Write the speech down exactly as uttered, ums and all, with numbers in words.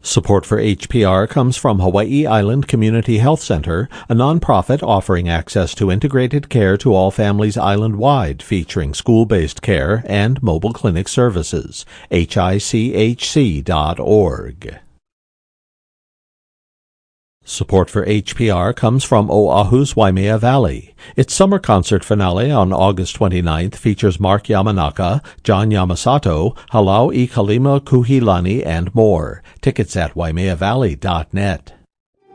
Support for H P R comes from Hawaii Island Community Health Center, a nonprofit offering access to integrated care to all families island-wide, featuring school-based care and mobile clinic services. H I C H C dot org. Support for H P R comes from Oahu's Waimea Valley. Its summer concert finale on August twenty-ninth features Mark Yamanaka, John Yamasato, Halau i Kalima Kuhilani, and more. Tickets at waimea valley dot net.